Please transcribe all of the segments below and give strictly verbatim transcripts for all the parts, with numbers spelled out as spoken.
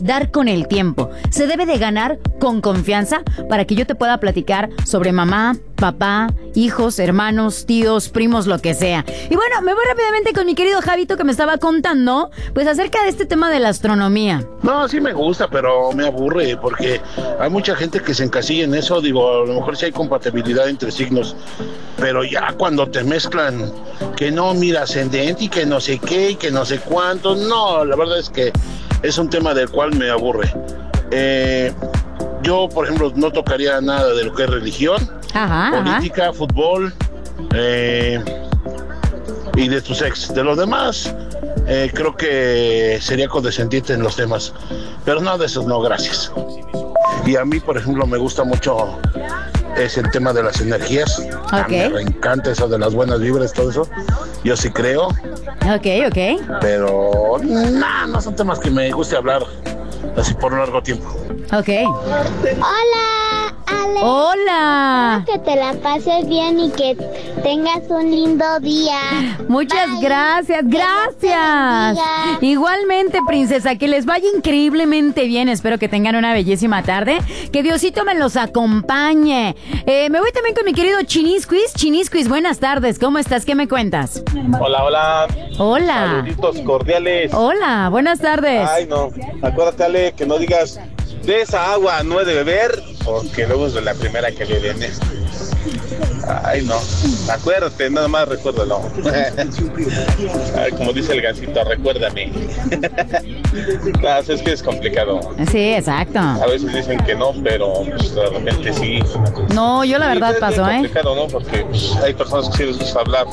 dar con el tiempo. Se debe de ganar con confianza para que yo te pueda platicar sobre mamá, papá, hijos, hermanos, tíos, primos, lo que sea. Y bueno, me voy rápidamente con mi querido Javito, que me estaba contando, pues acerca de este tema de la astronomía. No, sí me gusta, pero me aburre porque hay mucha gente que se encasilla en eso. Digo, a lo mejor sí hay compatibilidad entre signos, pero ya cuando te mezclan que no, mira, ascendente y que no sé qué y que no sé cuánto, no, la verdad es que es un tema del cual me aburre. Eh, yo, por ejemplo, no tocaría nada de lo que es religión, ajá, política, ajá. fútbol eh, y de tu sexo. De los demás, eh, creo que sería condescendiente en los temas, pero no, de esos no, gracias. Y a mí, por ejemplo, me gusta mucho es el tema de las energías. Okay. Me encanta eso de las buenas vibras, todo eso. Yo sí creo. Ok, ok. Pero no, no son temas que me guste hablar así por un largo tiempo. Ok. Hola, Ale. Hola. Que te la pases bien y que tengas un lindo día. Muchas Bye. gracias, Que gracias. Dios te bendiga. Igualmente, princesa, que les vaya increíblemente bien. Espero que tengan una bellísima tarde. Que Diosito me los acompañe. Eh, me voy también con mi querido Chinisquis. Chinisquis, buenas tardes. ¿Cómo estás? ¿Qué me cuentas? Hola, hola. Hola. Saluditos cordiales. Hola, buenas tardes. Ay, no. Acuérdate, Ale, que no digas de esa agua no he de beber, porque luego es de la primera que le viene. Ay, no. Acuérdate, nada más recuérdalo. Ay, como dice el gancito, recuérdame. No, es que es complicado. Sí, exacto. A veces dicen que no, pero pues, de repente sí. No, yo la verdad Sí, es paso, bien ¿eh? complicado, ¿no? Porque pues, hay personas que sí les gusta hablar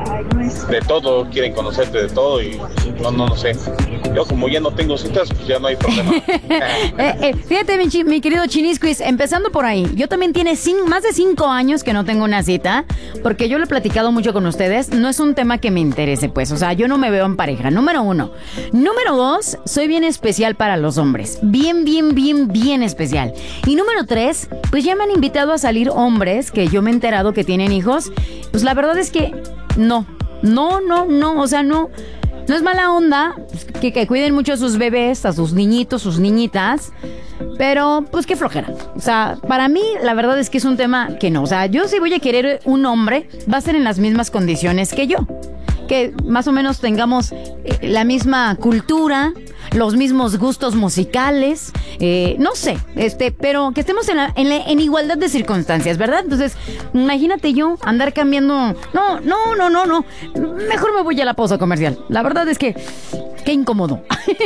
de todo, quieren conocerte de todo y no, no, no sé. Yo como ya no tengo citas, pues ya no hay problema. eh, eh, fíjate, mi, chi- mi querido Chinisquis, empezando por ahí. Yo también tiene cin- más de cinco años que no tengo una cita, porque yo lo he platicado mucho con ustedes. No es un tema que me interese, pues. O sea, yo no me veo en pareja. Número uno. Número dos, soy bien especial para los hombres. Bien, bien, bien, bien especial. Y número tres, pues ya me han invitado a salir hombres que yo me he enterado que tienen hijos. Pues la verdad es que no. No, no, no. O sea, no. No es mala onda, pues, que, que cuiden mucho a sus bebés, a sus niñitos, sus niñitas, pero pues qué flojera. O sea, para mí la verdad es que es un tema que no. O sea, yo si voy a querer un hombre, va a ser en las mismas condiciones que yo. Que más o menos tengamos eh, la misma cultura, los mismos gustos musicales, eh, no sé, este, pero que estemos en, la, en, la, en igualdad de circunstancias, ¿verdad? Entonces, imagínate yo andar cambiando. No, no, no, no, no. Mejor me voy a la pausa comercial. La verdad es que qué incómodo.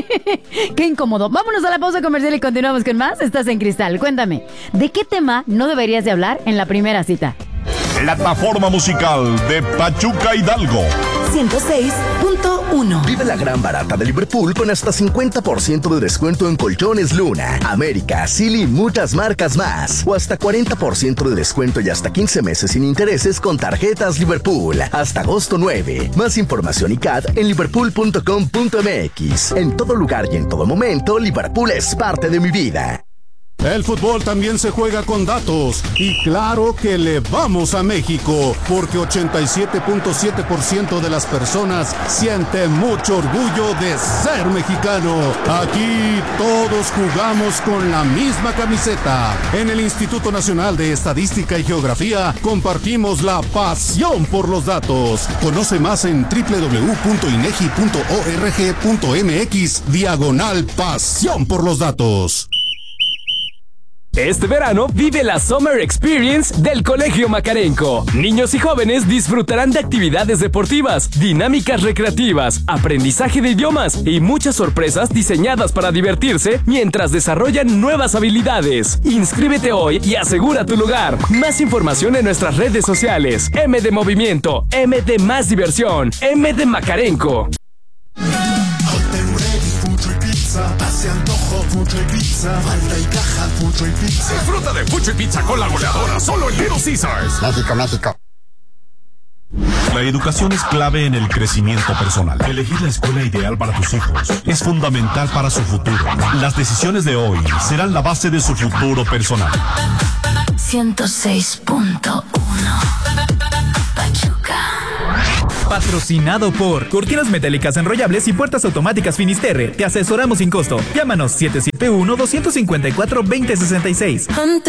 Qué incómodo. Vámonos a la pausa comercial y continuamos con más. Estás en Cristal. Cuéntame, ¿de qué tema no deberías de hablar en la primera cita? Plataforma musical de Pachuca Hidalgo. ciento seis punto uno. Vive la gran barata de Liverpool con hasta cincuenta por ciento de descuento en colchones Luna, América, Silly y muchas marcas más. O hasta cuarenta por ciento de descuento y hasta quince meses sin intereses con tarjetas Liverpool. Hasta agosto nueve. Más información y C A D en liverpool punto com punto m x. En todo lugar y en todo momento, Liverpool es parte de mi vida. El fútbol también se juega con datos y claro que le vamos a México porque ochenta y siete punto siete por ciento de las personas siente mucho orgullo de ser mexicano. Aquí todos jugamos con la misma camiseta. En el Instituto Nacional de Estadística y Geografía compartimos la pasión por los datos. Conoce más en doble u doble u doble u punto inegi punto org punto m x diagonal pasión por los datos. Este verano vive la Summer Experience del Colegio Macarenco. Niños y jóvenes disfrutarán de actividades deportivas, dinámicas recreativas, aprendizaje de idiomas y muchas sorpresas diseñadas para divertirse mientras desarrollan nuevas habilidades. Inscríbete hoy y asegura tu lugar. Más información en nuestras redes sociales. M de Movimiento, M de Más Diversión, M de Macarenco. Hace antojo, Fucho y Pizza. Falta y caja, Fucho y Pizza. Disfruta de Fucho y Pizza con la goleadora solo en Little Caesars. México, México. La educación es clave en el crecimiento personal. Elegir la escuela ideal para tus hijos es fundamental para su futuro. Las decisiones de hoy serán la base de su futuro personal. ciento seis punto uno. Pachuca. Patrocinado por Cortinas Metálicas Enrollables y Puertas Automáticas Finisterre. Te asesoramos sin costo. Llámanos siete siete uno, dos cinco cuatro, dos cero seis seis.